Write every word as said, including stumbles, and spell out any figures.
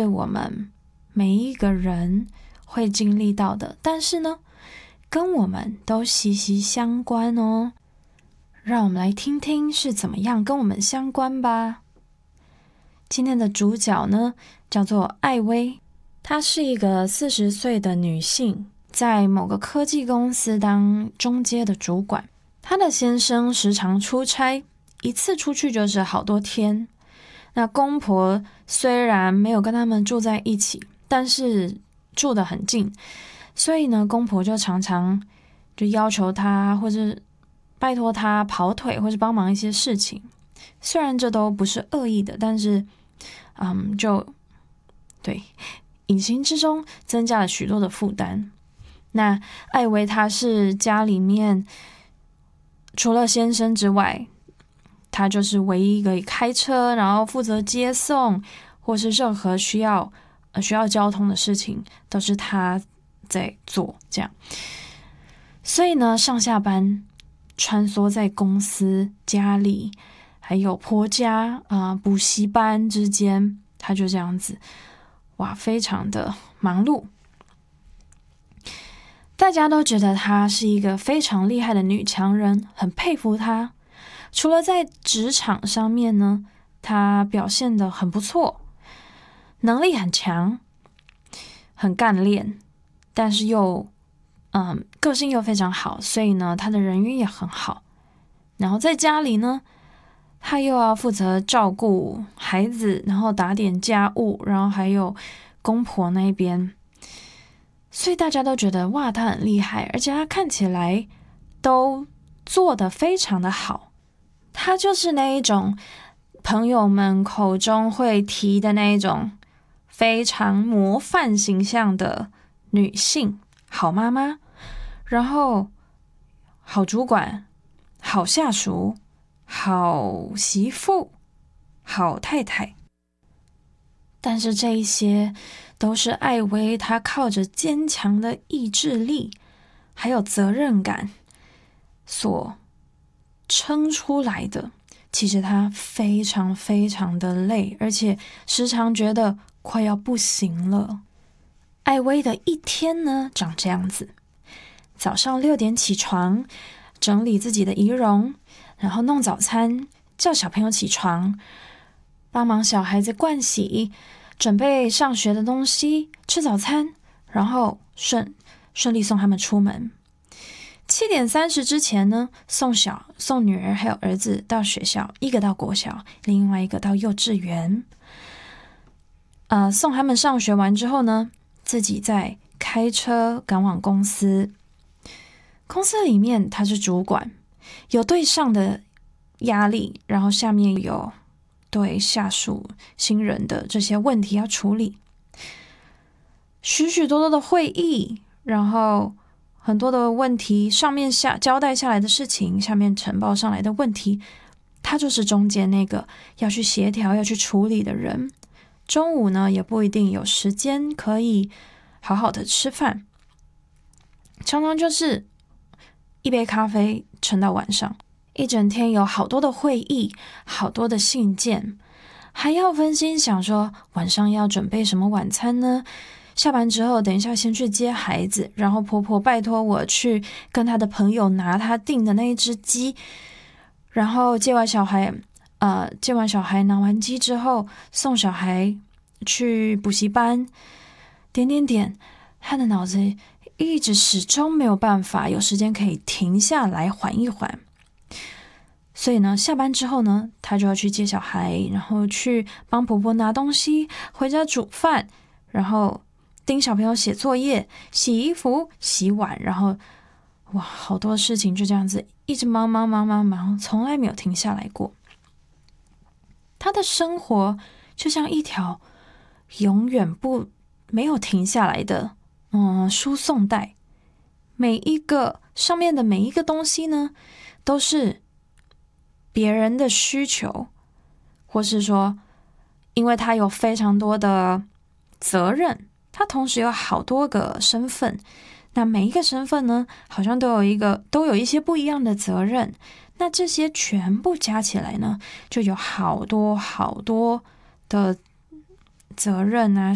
我们每一个人会经历到的，但是呢，跟我们都息息相关哦。让我们来听听是怎么样跟我们相关吧。今天的主角呢，叫做艾薇，她是一个四十岁的女性，在某个科技公司当中阶的主管。她的先生时常出差，一次出去就是好多天。那公婆虽然没有跟他们住在一起，但是住得很近，所以呢，公婆就常常就要求他，或者拜托他跑腿，或是帮忙一些事情。虽然这都不是恶意的，但是，嗯，就对，隐形之中增加了许多的负担。那艾薇她是家里面除了先生之外，他就是唯一一个开车，然后负责接送，或是任何需要呃需要交通的事情，都是他在做。这样，所以呢，上下班穿梭在公司、家里，还有婆家啊、呃、补习班之间，他就这样子，哇，非常的忙碌。大家都觉得她是一个非常厉害的女强人，很佩服她。除了在职场上面呢，他表现得很不错，能力很强，很干练，但是又嗯个性又非常好，所以呢他的人缘也很好。然后在家里呢，他又要负责照顾孩子，然后打点家务，然后还有公婆那边，所以大家都觉得哇，他很厉害，而且他看起来都做得非常的好。她就是那一种朋友们口中会提的那一种非常模范形象的女性，好妈妈，然后好主管，好下属，好媳妇，好太太。但是这一些都是艾薇她靠着坚强的意志力还有责任感所撑出来的。其实他非常非常的累，而且时常觉得快要不行了。艾薇的一天呢，长这样子：早上六点起床，整理自己的仪容，然后弄早餐，叫小朋友起床，帮忙小孩子盥洗，准备上学的东西，吃早餐，然后顺顺利送他们出门。七点三十之前呢，送小送女儿还有儿子到学校，一个到国小，另外一个到幼稚园。呃，送他们上学完之后呢，自己再开车赶往公司。公司里面他是主管，有对上的压力，然后下面有对下属新人的这些问题要处理，许许多多的会议，然后很多的问题，上面下交代下来的事情，下面呈报上来的问题，他就是中间那个要去协调、要去处理的人。中午呢，也不一定有时间可以好好的吃饭，常常就是一杯咖啡撑到晚上，一整天有好多的会议，好多的信件，还要分心想说晚上要准备什么晚餐呢？下班之后，等一下先去接孩子，然后婆婆拜托我去跟她的朋友拿她订的那一只鸡，然后接完小孩，呃，接完小孩拿完鸡之后，送小孩去补习班，点点点，她的脑子一直始终没有办法有时间可以停下来缓一缓。所以呢，下班之后呢，她就要去接小孩，然后去帮婆婆拿东西，回家煮饭，然后盯小朋友写作业、洗衣服、洗碗，然后哇，好多事情就这样子一直忙忙忙忙忙，从来没有停下来过。他的生活就像一条永远不没有停下来的嗯输送带，每一个上面的每一个东西呢，都是别人的需求，或是说，因为他有非常多的责任。他同时有好多个身份，那每一个身份呢，好像都有一个都有一些不一样的责任。那这些全部加起来呢，就有好多好多的责任啊、